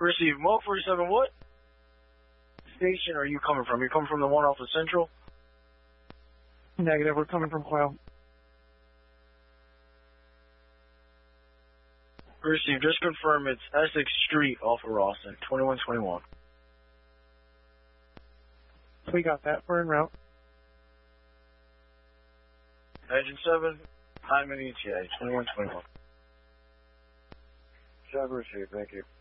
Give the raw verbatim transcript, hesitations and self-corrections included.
Receive. Mo forty-seven, what station are you coming from? You're coming from the one off of Central? Negative, we're coming from Quail. Receive. Just confirm it's Essex Street off of Rawson, twenty-one twenty-one. We got that. We're en route. Engine seven, time and E T A, twenty-one twenty-one. Job received, thank you.